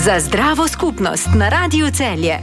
Za zdravo skupnost na Radiu Celje.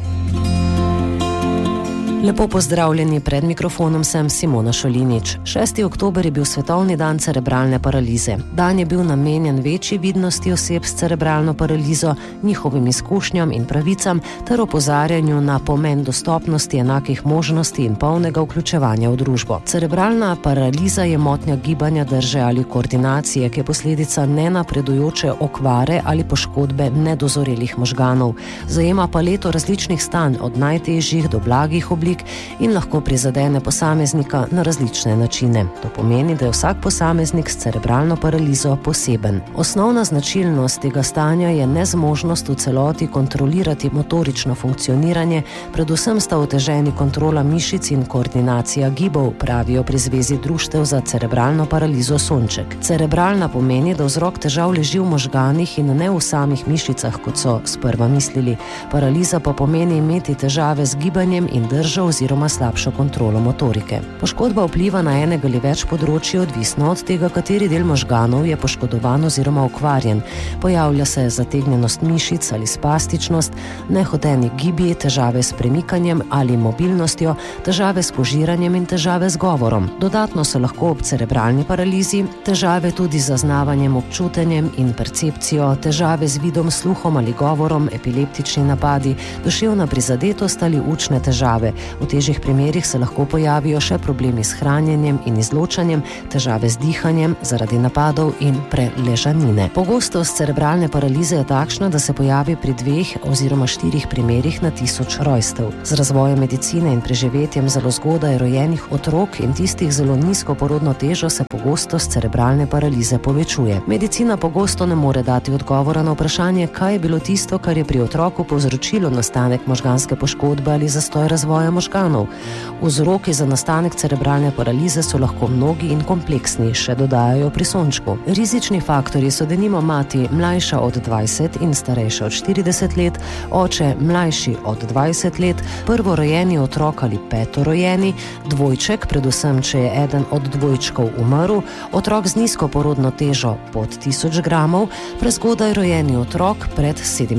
Lepo pozdravljeni, pred mikrofonom sem Simona Šolinič. 6. oktober je bil svetovni dan cerebralne paralize. Dan je bil namenjen večji vidnosti oseb s cerebralno paralizo, njihovim izkušnjam in pravicam ter opozarjanju na pomen dostopnosti, enakih možnosti in polnega vključevanja v družbo. Cerebralna paraliza je motnja gibanja, drže ali koordinacije, ki je posledica nenapredujoče okvare ali poškodbe nedozorelih možganov. Zajema paleto različnih stanj, od najtežjih do blagih oblik, in lahko prizadene posameznika na različne načine. To pomeni, da je vsak posameznik s cerebralno paralizo poseben. Osnovna značilnost tega stanja je nezmožnost v celoti kontrolirati motorično funkcioniranje, predvsem sta oteženi kontrola mišic in koordinacija gibov, pravijo pri Zvezi društev za cerebralno paralizo Sonček. Cerebralna pomeni, da vzrok težav leži v možganih in ne v samih mišicah, kot so sprva mislili. Paraliza pa pomeni imeti težave z gibanjem in držo oziroma slabšo kontrolo motorike. Poškodba vpliva na enega ali več področij, odvisno od tega, kateri del možganov je poškodovan oziroma okvarjen. Pojavlja se zategnjenost mišic ali spastičnost, nehoteni gibi, težave s premikanjem ali mobilnostjo, težave s požiranjem in težave z govorom. Dodatno so lahko ob cerebralni paralizi težave tudi z zaznavanjem, občutenjem in percepcijo, težave z vidom, sluhom ali govorom, epileptični napadi, duševna prizadetost ali učne težave. V težjih primerih se lahko pojavijo še problemi s hranjenjem in izločanjem, težave z dihanjem zaradi napadov in preležanine. Pogostost cerebralne paralize je takšna, da se pojavi pri 2 oziroma 4 primerih na 1000 rojstev. Z razvojem medicine in preživetjem zelo zgodaj rojenih otrok in tistih zelo nizko porodno težo se pogostost cerebralne paralize povečuje. Medicina pogosto ne more dati odgovora na vprašanje, kaj je bilo tisto, kar je pri otroku povzročilo nastanek možganske poškodbe ali zastoj razvoja možganov. Vzroki za nastanek cerebralne paralize so lahko mnogi in kompleksni, še dodajajo pri Sončku. Rizični faktorji so denimo mati mlajša od 20 in starejša od 40 let, oče mlajši od 20 let, prvorojeni otrok ali petorojeni, dvojček, predvsem če je eden od dvojčkov umrl, otrok z nizko porodno težo pod 1000 gramov, prezgodaj rojeni otrok pred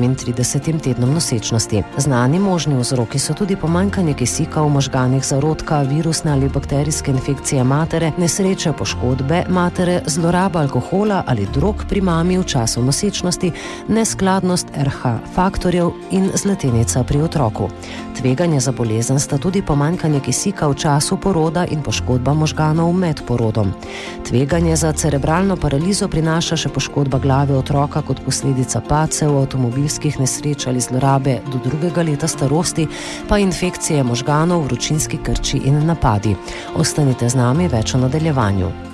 37. tednom nosečnosti. Znani možni vzroki so tudi pomanjkanje kisika v možganih zarodka, virusne ali bakterijske infekcije matere, nesreče, poškodbe matere, zloraba alkohola ali drog pri mami v času nosečnosti, neskladnost RH faktorjev in zletenica pri otroku. Tveganje za bolezen sta tudi pomanjkanje kisika v času poroda in poškodba možganov med porodom. Tveganje za cerebralno paralizo prinaša še poškodba glave otroka kot posledica padcev, avtomobilskih nesreč ali zlorabe do 2. leta starosti, pa infekcije možganov, vročinski krči in napadi. Ostanite z nami, več o nadaljevanju.